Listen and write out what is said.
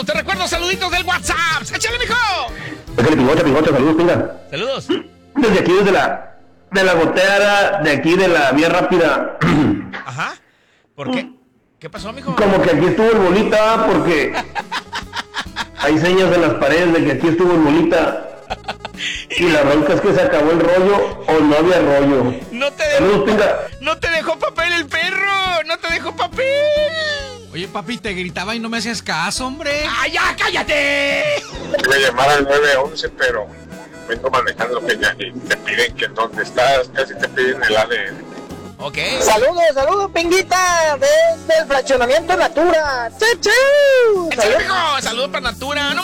vámonos. Te recuerdo saluditos del WhatsApp. ¡Échale, mijo! Déjale, Pingocha, saludos, pinga. Saludos. Desde aquí, desde la goteara, de aquí de la vía rápida. Ajá. ¿Por qué? ¿Qué pasó, mijo? Como que aquí estuvo el bolita, porque hay señas en las paredes de que aquí estuvo el bolita. Y la bronca es que se acabó el rollo o no había rollo. Saludos, pinga. No te dejó papel el perro. No te dejó papel. Oye, papi, te gritaba y no me hacías caso, hombre. ¡Ay, ya, cállate! Iba a llamar al 911, pero vengo manejando y te piden que en dónde estás, casi te piden el ADN. Ok. Saludos, Pinguita, desde el fraccionamiento Natura. ¡Chu, chu! ¡Échale, mijo! Saludos para Natura.